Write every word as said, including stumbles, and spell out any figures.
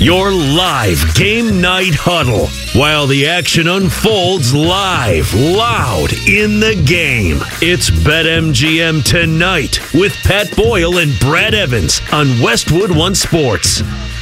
Your live game night huddle while the action unfolds live, loud in the game. It's BetMGM Tonight with Pat Boyle and Brad Evans on Westwood One Sports.